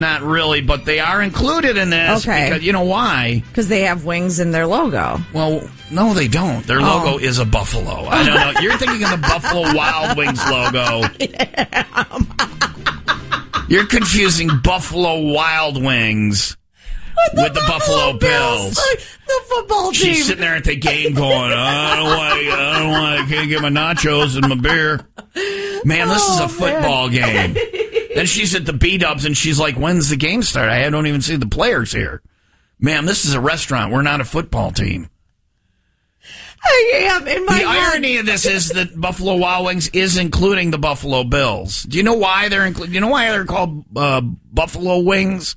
Not really, but they are included in this. Okay. Because, you know why? Because they have wings in their logo. Well, no, they don't. Their logo is a buffalo. I don't know. You're thinking of the Buffalo Wild Wings logo. Yeah. You're confusing Buffalo Wild Wings with the Buffalo Bills. The football team. She's sitting there at the game going, I can't get my nachos and my beer. Man, this is a football game. Then she's at the B-Dubs and she's like, when's the game start? I don't even see the players here. Man, this is a restaurant. We're not a football team. I am in my The irony of this is that Buffalo Wild Wings is including the Buffalo Bills. Do you know why they're called Buffalo Wings?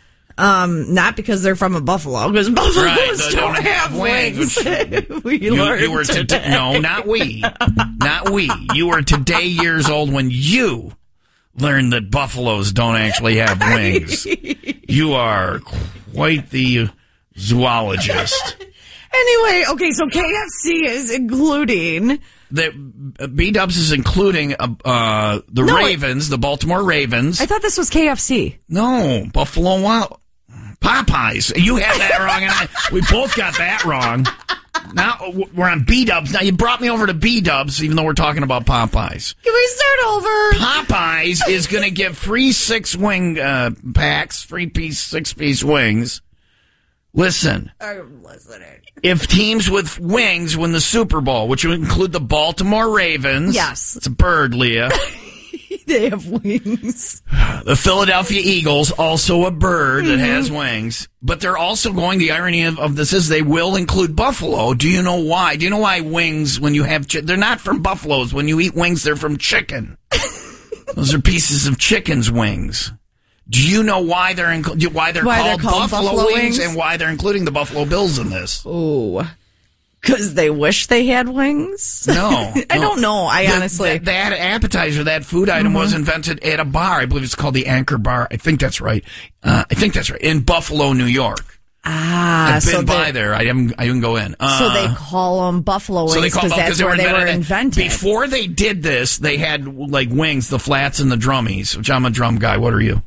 Not because they're from a buffalo, because buffaloes don't have wings. You were today. No, not we. Not we. You were today years old when you learned that buffaloes don't actually have wings. You are quite the zoologist. Anyway, okay, so KFC is including... The B-Dubs is including Ravens, the Baltimore Ravens. I thought this was KFC. No, Buffalo Wild... Popeyes. You had that wrong, and we both got that wrong. Now we're on B-Dubs. Now you brought me over to B-Dubs, even though we're talking about Popeyes. Can we start over? Popeyes is going to give free 6-wing packs, 6-piece wings. Listen. I'm listening. If teams with wings win the Super Bowl, which would include the Baltimore Ravens. Yes. It's a bird, Leah. They have wings. The Philadelphia Eagles, also a bird that has wings. But they're also going, the irony of this is they will include buffalo. Do you know why? Do you know why wings, when you have, they're not from buffaloes. When you eat wings, they're from chicken. Those are pieces of chicken's wings. Do you know why they're called Buffalo wings and why they're including the Buffalo Bills in this? Oh, because they wish they had wings? No. I don't know. Honestly. That appetizer, that food item was invented at a bar. I believe it's called the Anchor Bar. I think that's right. In Buffalo, New York. I've been by there. I didn't go in. So they call them buffalo wings because that's where they were invented. Before they did this, they had like wings, the flats and the drummies, which I'm a drum guy. What are you?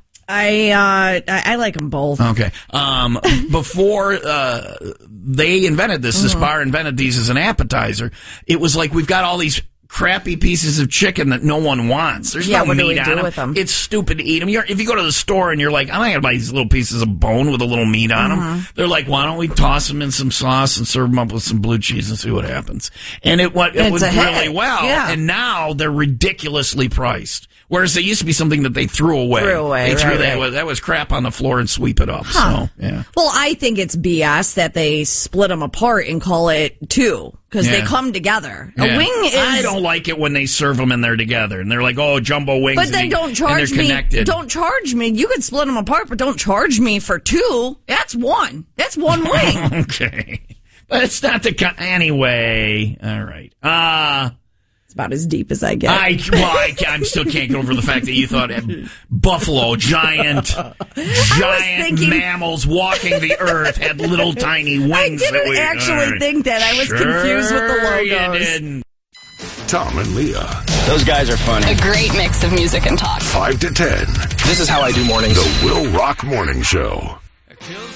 I like them both. Okay. Before they invented this bar invented these as an appetizer. It was like, we've got all these crappy pieces of chicken that no one wants. There's no meat on them. With them. It's stupid to eat them. If you go to the store and you're like, I'm not going to buy these little pieces of bone with a little meat on them. They're like, why don't we toss them in some sauce and serve them up with some blue cheese and see what happens? And it went really well. Yeah. And now they're ridiculously priced. Whereas they used to be something that they threw away. That was crap on the floor and sweep it up. Huh. So, yeah. Well, I think it's BS that they split them apart and call it two. Because they come together. Yeah. A wing is... I don't like it when they serve them and they're together. And they're like, oh, jumbo wings. But then don't charge me. Connected. Don't charge me. You can split them apart, but don't charge me for two. That's one. That's one wing. Okay. But it's not the... Anyway. All right. It's about as deep as I get. I still can't get over the fact that you thought buffalo, giant mammals walking the earth had little tiny wings. I didn't actually think that. I was confused with the logos. You didn't. Tom and Leah. Those guys are funny. A great mix of music and talk. 5 to 10. This is how I do mornings. The Will Rock Morning Show.